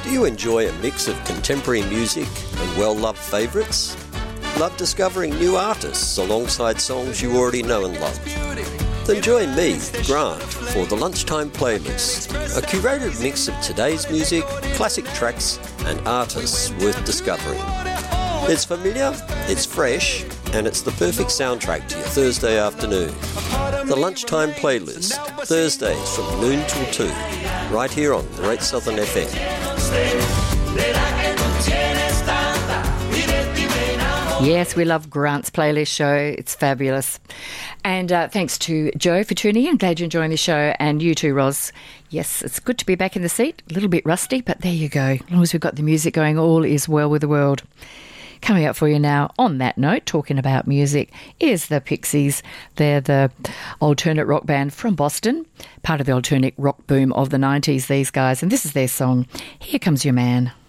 Do you enjoy a mix of contemporary music and well-loved favourites? Love discovering new artists alongside songs you already know and love? Then join me, Grant, for the Lunchtime Playlist, a curated mix of today's music, classic tracks and artists worth discovering. It's familiar, it's fresh, and it's the perfect soundtrack to your Thursday afternoon. The Lunchtime Playlist, Thursdays from noon till 2, right here on Great Southern FM. Yes, we love Grant's playlist show. It's fabulous. And thanks to Joe for tuning in. Glad you're enjoying the show. And you too, Roz. Yes, it's good to be back in the seat. A little bit rusty, but there you go. As long as we've got the music going, all is well with the world. Coming up for you now, on that note, talking about music, is the Pixies. They're the alternate rock band from Boston, part of the alternate rock boom of the 90s, these guys. And this is their song, Here Comes Your Man.